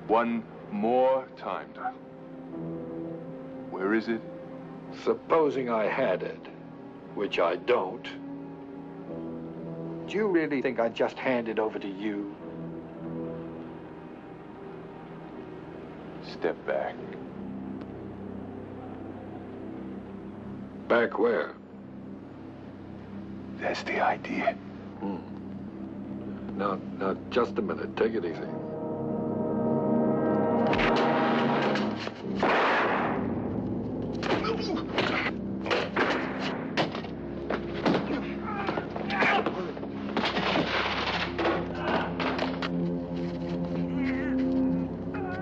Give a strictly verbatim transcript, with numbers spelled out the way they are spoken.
One more time, Doyle. Where is it? Supposing I had it, which I don't, do you really think I'd just hand it over to you? Step back. Back where? That's the idea. Hmm. Now, now, just a minute. Take it easy.